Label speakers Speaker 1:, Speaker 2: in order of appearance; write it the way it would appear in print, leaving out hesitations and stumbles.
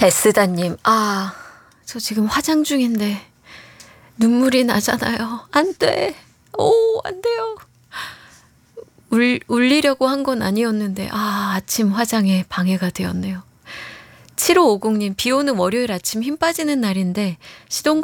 Speaker 1: 에스다님, 저 지금 화장 중인데 눈물이 나잖아요. 안 돼. 안 돼요. 울리려고 한 건 아니었는데, 아침 화장에 방해가 되었네요. 7550님, 비 오는 월요일 아침 힘 빠지는 날인데, 시동